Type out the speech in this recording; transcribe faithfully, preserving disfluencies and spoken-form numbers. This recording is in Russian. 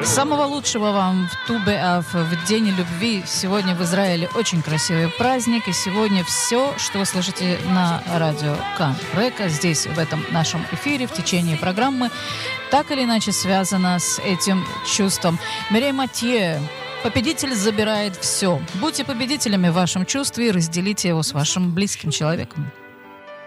Самого лучшего вам в Ту-Б'Ав, в День любви. Сегодня в Израиле очень красивый праздник. И сегодня все, что вы слышите на радио Кан Река, здесь, в этом нашем эфире, в течение программы, так или иначе связано с этим чувством. Мирей Матье. Победитель забирает все. Будьте победителями в вашем чувстве и разделите его с вашим близким человеком.